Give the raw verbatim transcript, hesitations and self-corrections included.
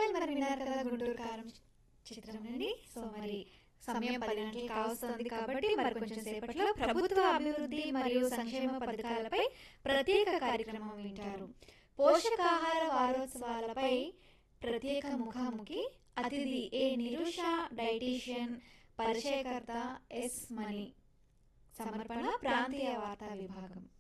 Well, మరి విన్నారు కదా గుంటూరు కారం చిత్రం నుండి. సో మరి సమయం పది గంటలు కావస్తుంది కాబట్టి మరి కొంచెం సేపట్లో ప్రభుత్వ అభివృద్ధి మరియు సంక్షేమ పథకాలపై ప్రత్యేక కార్యక్రమం వింటారు. పోషకాహార వారోత్సవాలపై ప్రత్యేక ముఖాముఖి. అతిథి ఏ నిరుష, డైటీషియన్, పరిచయకర్త ఎస్ మణి. సమర్పణ ప్రాంతీయ వార్తా విభాగం.